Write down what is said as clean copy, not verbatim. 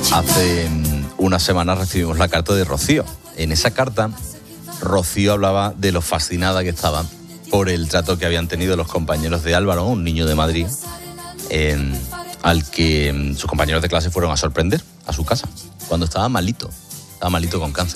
Hace unas semanas recibimos la carta de Rocío. En esa carta, Rocío hablaba de lo fascinada que estaba por el trato que habían tenido los compañeros de Álvaro, un niño de Madrid, al que sus compañeros de clase fueron a sorprender a su casa cuando estaba malito con cáncer.